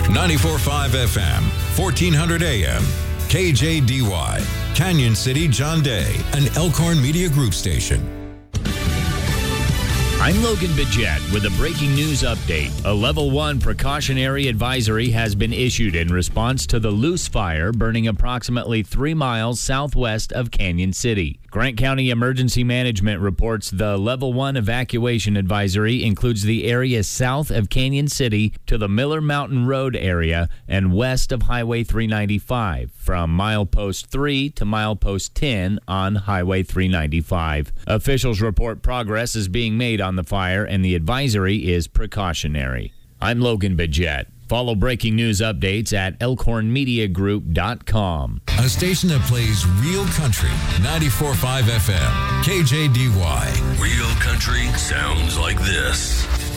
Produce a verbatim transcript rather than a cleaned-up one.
ninety-four point five F M, fourteen hundred A M, K J D Y, Canyon City, John Day, an Elkhorn Media Group station. I'm Logan Bidget with a breaking news update. A level one precautionary advisory has been issued in response to the Loose Fire burning approximately three miles southwest of Canyon City. Grant County Emergency Management reports the level one evacuation advisory includes the area south of Canyon City to the Miller Mountain Road area and west of Highway three ninety-five, from milepost three to milepost ten on Highway three ninety-five. Officials report progress is being made on the fire and the advisory is precautionary. I'm Logan Bidget. Follow breaking news updates at elkhorn media group dot com. A station that plays real country, ninety-four point five F M, K J D Y. Real country sounds like this.